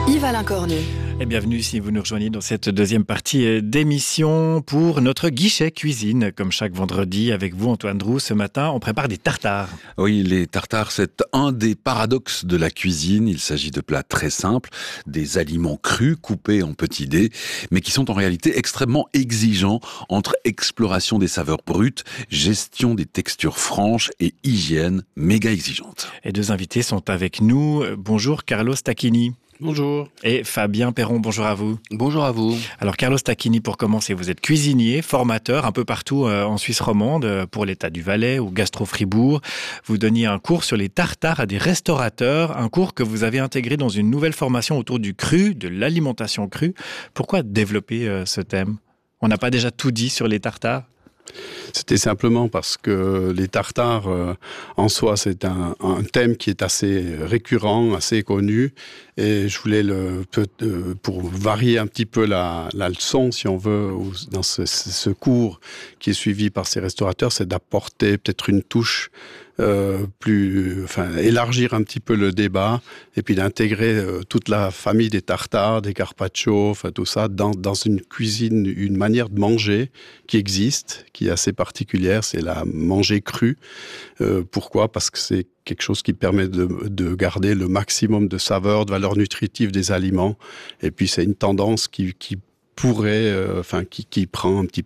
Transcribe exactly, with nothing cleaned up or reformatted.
Yves-Alain Cornu. Et bienvenue si vous nous rejoignez dans cette deuxième partie d'émission pour notre guichet cuisine. Comme chaque vendredi, avec vous Antoine Drou, ce matin, on prépare des tartares. Oui, les tartares, c'est un des paradoxes de la cuisine. Il s'agit de plats très simples, des aliments crus, coupés en petits dés, mais qui sont en réalité extrêmement exigeants entre exploration des saveurs brutes, gestion des textures franches et hygiène méga exigeante. Et deux invités sont avec nous. Bonjour Carlos Tacchini. Bonjour. Et Fabien Perron, bonjour à vous. Bonjour à vous. Alors Carlos Tacchini, pour commencer, vous êtes cuisinier, formateur un peu partout euh, en Suisse romande, euh, pour l'État du Valais ou Gastro Fribourg. Vous donniez un cours sur les tartares à des restaurateurs, un cours que vous avez intégré dans une nouvelle formation autour du cru, de l'alimentation crue. Pourquoi développer euh, ce thème ? On n'a pas déjà tout dit sur les tartares ? C'était simplement parce que les tartares, euh, en soi, c'est un, un thème qui est assez récurrent, assez connu. Et je voulais, le, peut, euh, pour varier un petit peu la, la leçon, si on veut, dans ce, ce cours qui est suivi par ces restaurateurs, c'est d'apporter peut-être une touche Euh, plus, enfin, élargir un petit peu le débat et puis d'intégrer euh, toute la famille des tartares, des carpaccio, enfin tout ça dans, dans une cuisine, une manière de manger qui existe, qui est assez particulière, c'est la manger crue. Euh, pourquoi ? Parce que c'est quelque chose qui permet de, de garder le maximum de saveur, de valeur nutritive des aliments. Et puis c'est une tendance qui, qui pourrait, euh, enfin qui, qui prend un petit